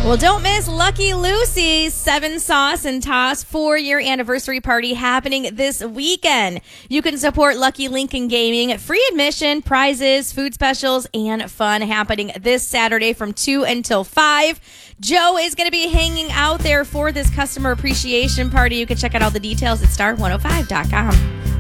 Well, don't miss Lucky Lucy's 7 Sauce and Toss 4-year anniversary party happening this weekend. You can support Lucky Lincoln Gaming. Free admission, prizes, food specials, and fun happening this Saturday from 2 until 5. Joe is going to be hanging out there for this customer appreciation party. You can check out all the details at star105.com.